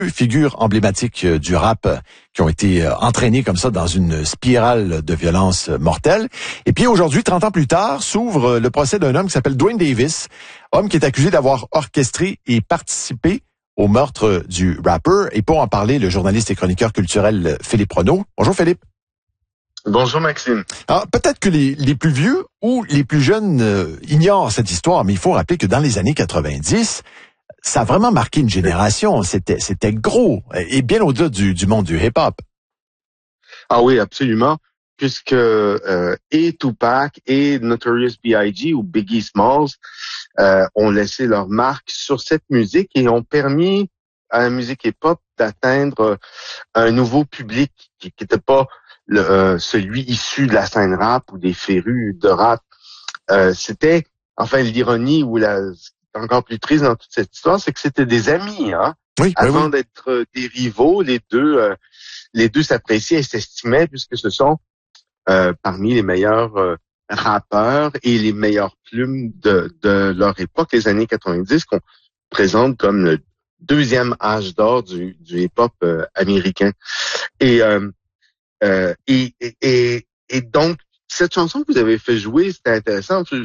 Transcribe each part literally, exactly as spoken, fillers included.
figures emblématiques euh, du rap euh, qui ont été euh, entraînées comme ça dans une spirale de violence euh, mortelle. Et puis aujourd'hui, trente ans plus tard, s'ouvre euh, le procès d'un homme qui s'appelle Duane Davis, homme qui est accusé d'avoir orchestré et participé au meurtre du rappeur. Et pour en parler, le journaliste et chroniqueur culturel euh, Philippe Renaud. Bonjour Philippe. Bonjour Maxime. Alors peut-être que les, les plus vieux ou les plus jeunes euh, ignorent cette histoire, mais il faut rappeler que dans les années quatre-vingt-dix, ça a vraiment marqué une génération. C'était, c'était gros et bien au-delà du, du monde du hip-hop. Ah oui, absolument, puisque euh, et Tupac et Notorious B I G ou Biggie Smalls euh, ont laissé leur marque sur cette musique et ont permis à la musique hip-hop d'atteindre un nouveau public qui n'était pas le, euh, celui issu de la scène rap ou des férus de rap. Euh, c'était, enfin, l'ironie ou la encore plus triste dans toute cette histoire, c'est que c'était des amis, hein. Oui, Avant oui, oui. d'être des rivaux, les deux, euh, les deux s'appréciaient et s'estimaient puisque ce sont euh, parmi les meilleurs euh, rappeurs et les meilleures plumes de, de leur époque, les années quatre-vingt-dix, qu'on présente comme le deuxième âge d'or du, du hip-hop euh, américain. Et, euh, euh, et, et, et, et donc, cette chanson que vous avez fait jouer, c'était intéressant. Euh,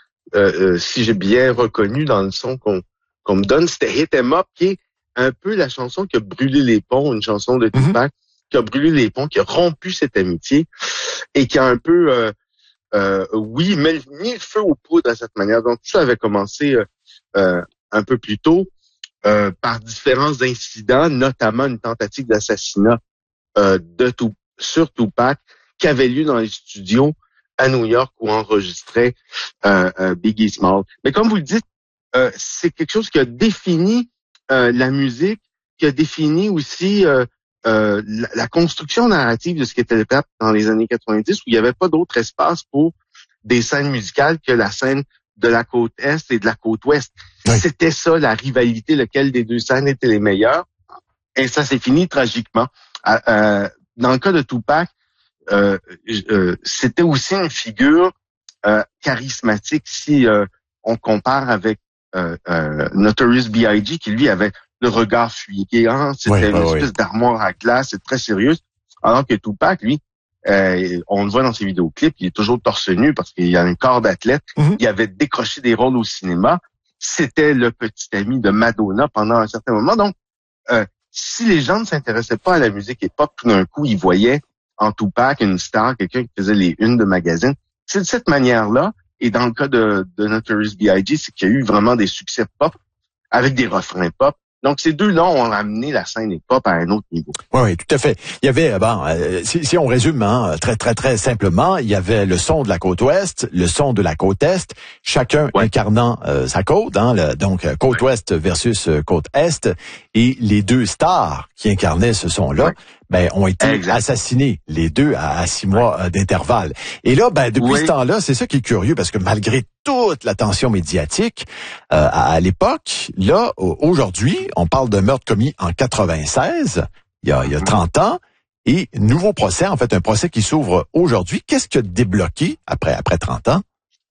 euh, si j'ai bien reconnu dans le son qu'on qu'on me donne, c'était Hit 'em Up, qui est un peu la chanson qui a brûlé les ponts, une chanson de Tupac, mm-hmm. qui a brûlé les ponts, qui a rompu cette amitié et qui a un peu, euh, euh, oui, mis, mis le feu aux poudres à cette manière. Donc, tout ça avait commencé euh, euh, un peu plus tôt euh, par différents incidents, notamment une tentative d'assassinat euh, de tout, sur Tupac qui avait lieu dans les studios à New York où enregistrait euh, euh, Biggie Smalls. Mais comme vous le dites, euh, c'est quelque chose qui a défini euh, la musique, qui a défini aussi euh, euh, la, la construction narrative de ce qu'était le rap dans les années quatre-vingt-dix, où il n'y avait pas d'autre espace pour des scènes musicales que la scène de la côte Est et de la côte Ouest. Oui. C'était ça, la rivalité, lequel des deux scènes était les meilleures. Et ça s'est fini tragiquement. Euh, euh, dans le cas de Tupac, euh, euh, c'était aussi une figure euh, charismatique si euh, on compare avec euh, euh, Notorious B I G qui lui avait le regard fuyant, c'était oui, une oui, espèce oui. d'armoire à glace, c'est très sérieux. Alors que Tupac, lui, euh, on le voit dans ses vidéoclips, il est toujours torse nu parce qu'il a un corps d'athlète. Mm-hmm. Il avait décroché des rôles au cinéma. C'était le petit ami de Madonna pendant un certain moment. Donc, euh, si les gens ne s'intéressaient pas à la musique hip-hop, tout d'un coup, ils voyaient en Tupac une star, quelqu'un qui faisait les unes de magazines. C'est de cette manière-là, et dans le cas de, de Notorious B I G, c'est qu'il y a eu vraiment des succès pop avec des refrains pop. Donc, ces deux-là ont amené la scène hip-hop à un autre niveau. Oui, oui, tout à fait. Il y avait, bon, euh, si, si on résume hein, très, très, très simplement, il y avait le son de la côte ouest, le son de la côte est, chacun ouais. incarnant euh, sa côte, hein, le, donc côte ouais. ouest versus euh, côte est, et les deux stars qui incarnaient ce son-là, ouais. ben, ont été exact. assassinés, les deux à, à six mois ouais. d'intervalle. Et là, ben, depuis oui. ce temps-là, c'est ça qui est curieux, parce que malgré toute l'attention médiatique euh, à, à l'époque, là, aujourd'hui, on parle d'un meurtre commis en quatre-vingt-seize, il y a, il y a trente ans, et nouveau procès, en fait, un procès qui s'ouvre aujourd'hui. Qu'est-ce qui a débloqué après, après trente ans?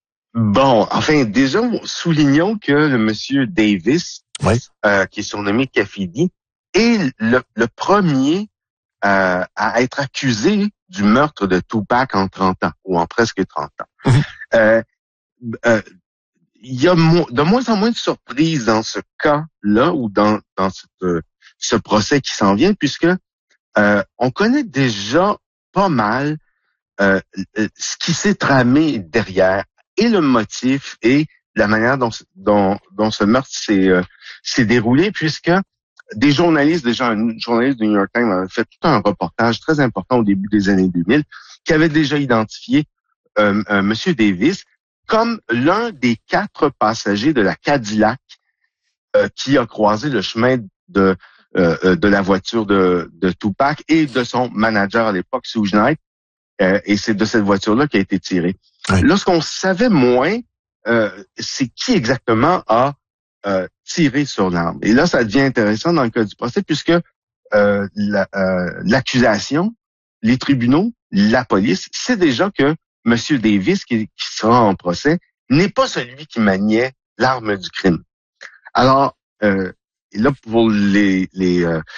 Bon, enfin, déjà, soulignons que le monsieur Davis, oui. euh, qui est surnommé Kafidi, est le, le premier euh, à être accusé du meurtre de Tupac en trente ans, ou en presque trente ans. Mm-hmm. Euh, euh, il y a mo- de moins en moins de surprises dans ce cas-là ou dans, dans cette, ce procès qui s'en vient, puisque euh, on connaît déjà pas mal euh, ce qui s'est tramé derrière et le motif et la manière dont, dont, dont ce meurtre s'est, euh, s'est déroulé, puisque des journalistes, déjà un journaliste du New York Times avait fait tout un reportage très important au début des années deux mille qui avait déjà identifié euh, euh, M. Davis comme l'un des quatre passagers de la Cadillac euh, qui a croisé le chemin de euh, de la voiture de, de Tupac et de son manager à l'époque, Suge Knight. Euh, et c'est de cette voiture-là qui a été tiré. Oui. Lorsqu'on savait moins, euh, c'est qui exactement a euh, tiré sur l'arme. Et là, ça devient intéressant dans le cas du procès, puisque euh, la, euh, l'accusation, les tribunaux, la police, c'est déjà que M. Davis, qui, qui sera en procès, n'est pas celui qui maniait l'arme du crime. Alors, euh, et là, pour les, les, euh,